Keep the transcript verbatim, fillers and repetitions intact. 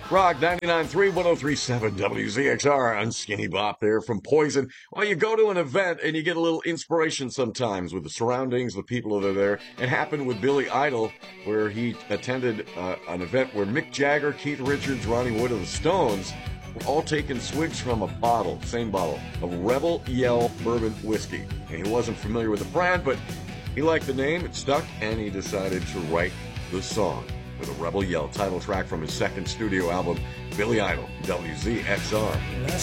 Rock ninety-nine point three, one oh three point seven W Z X R on Skinny Bop there from Poison. Well, you go to an event and you get a little inspiration sometimes with the surroundings, the people that are there. It happened with Billy Idol, where he attended uh, an event where Mick Jagger, Keith Richards, Ronnie Wood, and the Stones were all taking swigs from a bottle, same bottle, of Rebel Yell bourbon whiskey. And he wasn't familiar with the brand, but he liked the name, it stuck, and he decided to write the song for the Rebel Yell title track from his second studio album, Billy Idol, W Z X R.